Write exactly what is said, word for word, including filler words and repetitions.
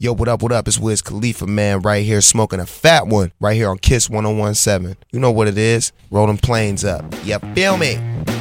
Yo, what up, what up? It's Wiz Khalifa, man, right here smoking a fat one right here on Kiss one oh one point seven. You know what it is? Roll them planes up. You feel me?